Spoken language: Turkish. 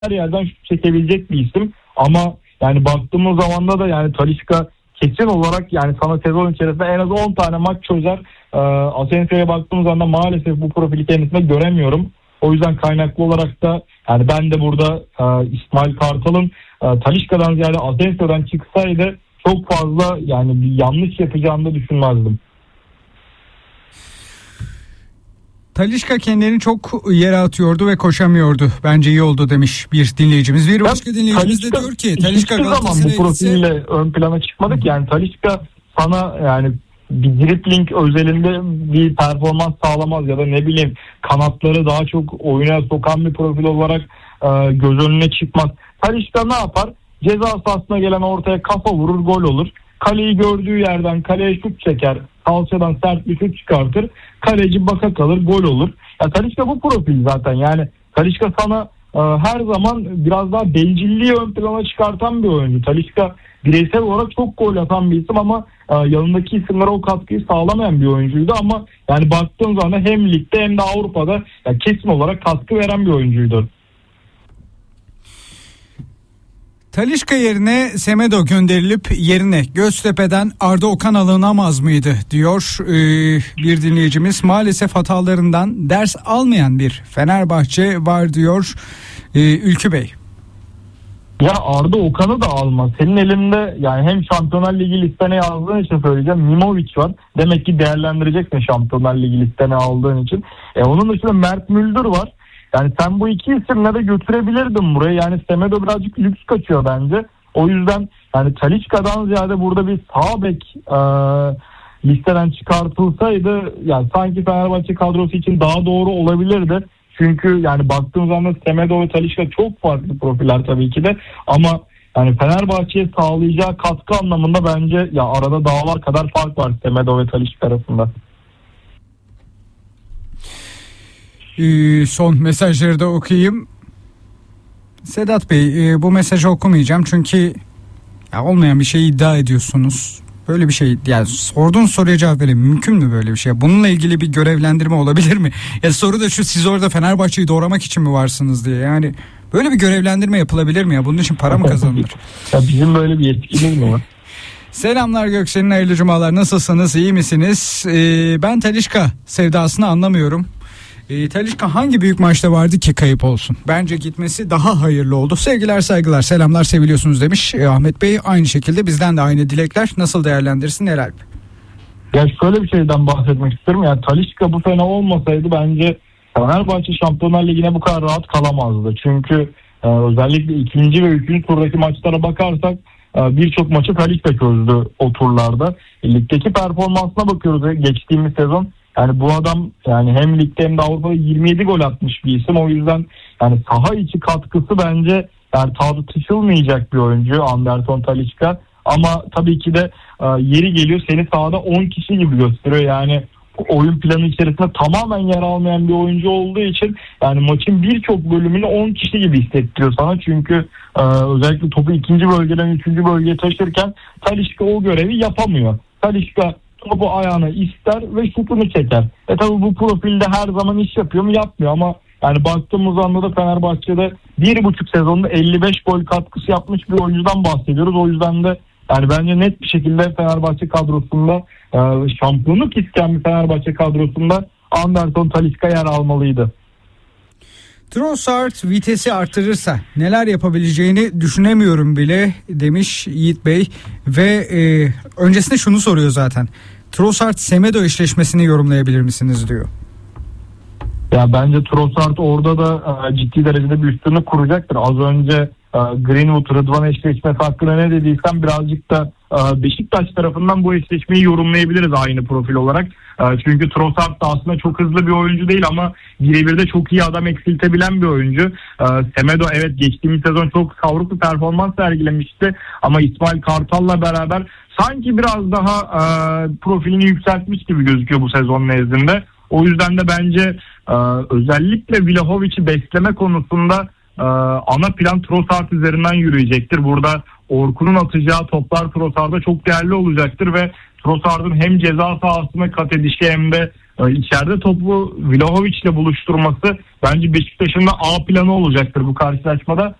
her yerden şut çekebilecek bir isim. Ama yani baktığımız zamanda da yani Talisca kesin olarak yani sana sezon içerisinde en az 10 tane maç çözer. Asensio'ya baktığımız anda maalesef bu profili kendisinde göremiyorum. O yüzden kaynaklı olarak da yani ben de burada İsmail Kartal'ın Talisca'dan ziyade Asensio'dan çıksaydı çok fazla yani bir yanlış yapacağını da düşünmezdim. Talisca kendini çok yere atıyordu ve koşamıyordu. Bence iyi oldu demiş bir dinleyicimiz. Bir başka dinleyicimiz de diyor ki Talisca Galatasaray'a bu profille ön plana çıkmadık. Yani Talisca sana yani bir dribbling özelinde bir performans sağlamaz ya da ne bileyim kanatları daha çok oyuna sokan bir profil olarak göz önüne çıkmaz. Talisca ne yapar? Ceza sahasına gelen ortaya kafa vurur, gol olur. Kaleyi gördüğü yerden kaleye şut çeker. Kalçadan sert bir şut çıkartır. Kaleci baka kalır, gol olur. Ya Talisca bu profil zaten. Yani Talisca sana her zaman biraz daha bencilliği ön plana çıkartan bir oyuncu. Talisca bireysel olarak çok gol atan bir isim ama yanındaki isimlere o katkıyı sağlamayan bir oyuncuydu. Ama yani baktığın zaman hem ligde hem de Avrupa'da yani kesin olarak katkı veren bir oyuncuydu. Talisca yerine Semedo gönderilip yerine Göztepe'den Arda Okan alınamaz mıydı diyor bir dinleyicimiz. Maalesef hatalarından ders almayan bir Fenerbahçe var diyor Ülkü Bey. Ya Arda Okan'ı da almaz. Senin elinde yani hem Şampiyonlar Ligi listene yazdığın için söyleyeceğim. Mimovic var. Demek ki değerlendireceksin Şampiyonlar Ligi listene aldığın için. Onun dışında Mert Müldür var. Yani sen bu iki isimle de götürebilirdin buraya. Yani Semedo birazcık lüks kaçıyor bence. O yüzden yani Talisca'dan ziyade burada bir sağ bek listeden çıkartılsaydı yani sanki Fenerbahçe kadrosu için daha doğru olabilirdi. Çünkü yani baktığımız zaman Semedo ve Talisca çok farklı profiller tabii ki de. Ama yani Fenerbahçe'ye sağlayacağı katkı anlamında bence ya arada dağlar kadar fark var Semedo ve Talisca arasında. Son mesajları da okuyayım. Sedat Bey bu mesajı okumayacağım çünkü ya olmayan bir şey iddia ediyorsunuz. Böyle bir şey yani sorduğun soruya cevap verin. Mümkün mü böyle bir şey? Bununla ilgili bir görevlendirme olabilir mi? Ya soru da şu, siz orada Fenerbahçe'yi doğramak için mi varsınız diye. Yani böyle bir görevlendirme yapılabilir mi ya? Bunun için para mı kazanılır? Ya bizim böyle bir yetkimiz mi var? Selamlar Göksel'in, hayırlı cumalar. Nasılsınız? İyi misiniz? Ben Talisca sevdasını anlamıyorum. Talisca hangi büyük maçta vardı ki kayıp olsun? Bence gitmesi daha hayırlı oldu. Sevgiler, saygılar, selamlar, seviliyorsunuz demiş Ahmet Bey. Aynı şekilde bizden de aynı dilekler. Nasıl değerlendirirsin Eralp? Ya şöyle bir şeyden bahsetmek istiyorum. Yani Talisca bu sene olmasaydı bence Fenerbahçe Şampiyonlar Ligi'ne bu kadar rahat kalamazdı. Çünkü özellikle ikinci ve üçüncü turdaki maçlara bakarsak birçok maçı Talisca çözdü o turlarda. Ligdeki performansına bakıyoruz geçtiğimiz sezon. Yani bu adam yani hem ligde hem de Avrupa'da 27 gol atmış bir isim. O yüzden yani saha içi katkısı bence yani tartışılmayacak bir oyuncu Anderson Talisca. Ama tabii ki de yeri geliyor seni sahada 10 kişi gibi gösteriyor. Yani oyun planı içerisinde tamamen yer almayan bir oyuncu olduğu için yani maçın birçok bölümünü 10 kişi gibi hissettiriyor sana. Çünkü özellikle topu ikinci bölgeden üçüncü bölgeye taşırken Talisca o görevi yapamıyor. Talisca topu ayağına ister ve şutunu çeker. Tabii bu profilde her zaman iş yapıyor mu? Yapmıyor ama yani baktığımız anda da Fenerbahçe'de 1,5 sezonda 55 gol katkısı yapmış bir oyuncudan bahsediyoruz. O yüzden de yani bence net bir şekilde Fenerbahçe kadrosunda şampiyonluk isteyen bir Fenerbahçe kadrosunda Anderson Talisca yer almalıydı. Trossard vitesi artırırsa neler yapabileceğini düşünemiyorum bile demiş Yiğit Bey ve öncesinde şunu soruyor zaten. Trossard Semedo eşleşmesini yorumlayabilir misiniz diyor. Ya bence Trossard orada da ciddi derecede bir üstünlük kuracaktır. Az önce Greenwood Rıdvan eşleşmesi hakkında ne dediysem birazcık da Beşiktaş tarafından bu eşleşmeyi yorumlayabiliriz aynı profil olarak. Çünkü Trossard da aslında çok hızlı bir oyuncu değil ama birebir de çok iyi adam eksiltebilen bir oyuncu. Semedo evet geçtiğimiz sezon çok savruk bir performans sergilemişti ama İsmail Kartal'la beraber sanki biraz daha profilini yükseltmiş gibi gözüküyor bu sezon nezdinde. O yüzden de bence özellikle Vlahovic'i besleme konusunda ana plan Trossard üzerinden yürüyecektir. Burada Orkun'un atacağı toplar Trossard'a çok değerli olacaktır ve Trossard'ın hem ceza sahasına kat edişi hem de içeride topu Vlahovic ile buluşturması bence Beşiktaş'ın da A planı olacaktır bu karşılaşmada.